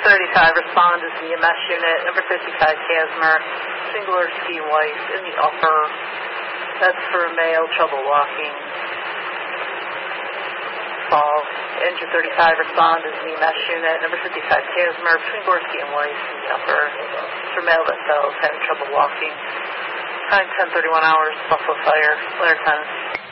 1035, respond to the EMS unit, number 55, Casimir, Swinglerski and Weiss in the upper. That's for male, trouble walking, fall. Engine 35, respond to the EMS unit, number 55, Casimir, Swinglerski and Weiss in the upper. For male that fell, having trouble walking. Time 10:31 hours, Buffalo Fire, Blair 10.